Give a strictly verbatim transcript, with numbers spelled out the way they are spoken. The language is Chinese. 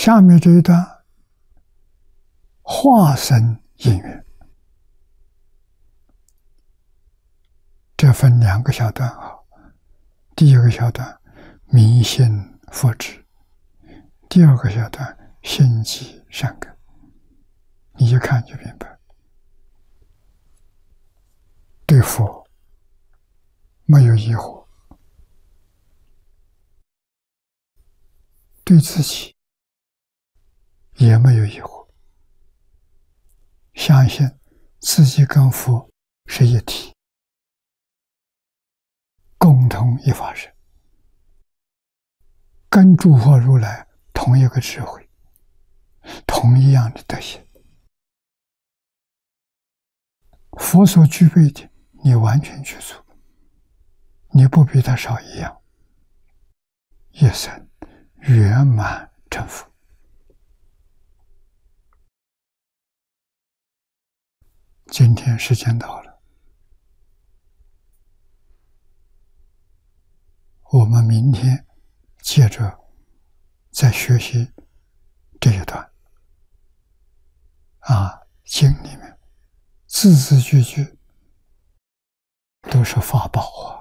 下面这一段化身因缘，这分两个小段啊。第一个小段明心佛智，第二个小段心即善根。你一看就明白，对佛没有疑惑，对自己也没有疑惑，相信自己跟佛是一体，共同一法身，跟诸佛如来同一个智慧，同一样的德行。佛所具备的，你完全具足，你不比他少一样，一生圆满成佛。今天时间到了，我们明天接着再学习这一段啊，经里面字字句句都是法宝啊。